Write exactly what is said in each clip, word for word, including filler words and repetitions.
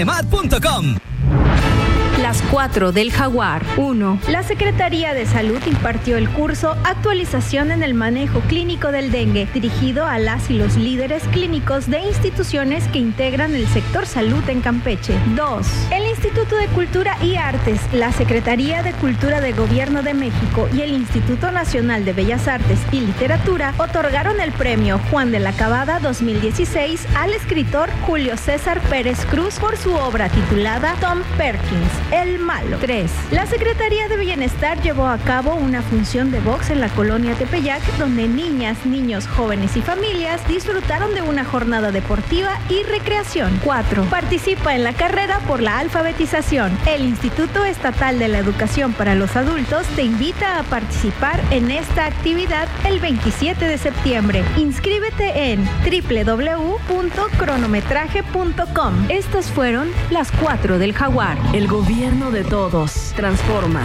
mat punto com. Las cuatro del Jaguar. uno. La Secretaría de Salud impartió el curso Actualización en el Manejo Clínico del Dengue, dirigido a las y los líderes clínicos de instituciones que integran el sector salud en Campeche. dos. El Instituto de Cultura y Artes, la Secretaría de Cultura de Gobierno de México y el Instituto Nacional de Bellas Artes y Literatura otorgaron el premio Juan de la Cabada dos mil dieciséis al escritor Julio César Pérez Cruz por su obra titulada Tom Perkins, El Malo. tres. La Secretaría de Bienestar llevó a cabo una función de box en la colonia Tepeyac, donde niñas, niños, jóvenes y familias disfrutaron de una jornada deportiva y recreación. cuatro. Participa en la carrera por la alfabetización. El Instituto Estatal de la Educación para los Adultos te invita a participar en esta actividad el veintisiete de septiembre. Inscríbete en doble u doble u doble u punto cronometraje punto com. Estas fueron las cuatro del Jaguar. El gobierno de todos. Transforma.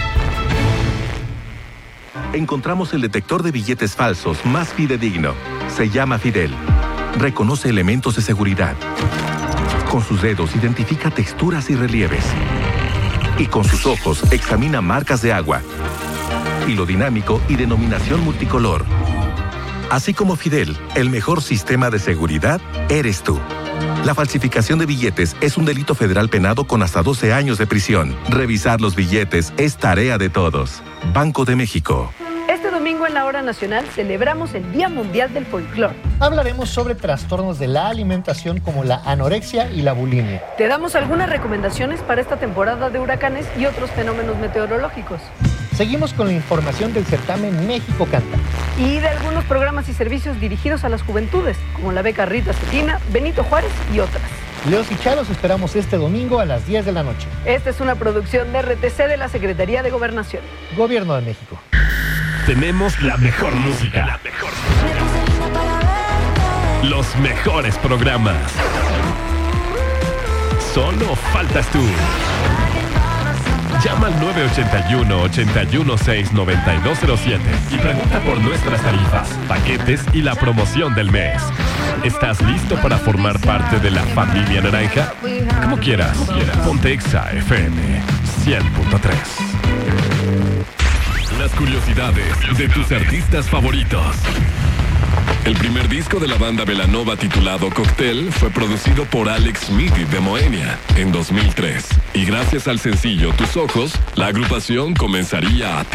Encontramos el detector de billetes falsos más fidedigno. Se llama Fidel. Reconoce elementos de seguridad. Con sus dedos identifica texturas y relieves. Y con sus ojos examina marcas de agua, hilo dinámico y denominación multicolor. Así como Fidel, el mejor sistema de seguridad eres tú. La falsificación de billetes es un delito federal penado con hasta doce años de prisión. Revisar los billetes es tarea de todos. Banco de México. Este domingo en la Hora Nacional celebramos el Día Mundial del Folclor. Hablaremos sobre trastornos de la alimentación como la anorexia y la bulimia. Te damos algunas recomendaciones para esta temporada de huracanes y otros fenómenos meteorológicos. Seguimos con la información del certamen México Canta. Y de algunos programas y servicios dirigidos a las juventudes, como la beca Rita Cetina, Benito Juárez y otras. Leos y Chalos esperamos este domingo a las diez de la noche. Esta es una producción de R T C de la Secretaría de Gobernación. Gobierno de México. Tenemos la mejor música, la mejor música. Los mejores programas. Solo faltas tú. Llama al nueve ocho uno, ocho uno seis, nueve dos cero siete y pregunta por nuestras tarifas, paquetes y la promoción del mes. ¿Estás listo para formar parte de la familia naranja? Como quieras, ponte Exa F M cien punto tres. Las curiosidades de tus artistas favoritos. El primer disco de la banda Belanova titulado Cóctel fue producido por Alex Smith de Moenia en dos mil tres. Y gracias al sencillo Tus Ojos, la agrupación comenzaría a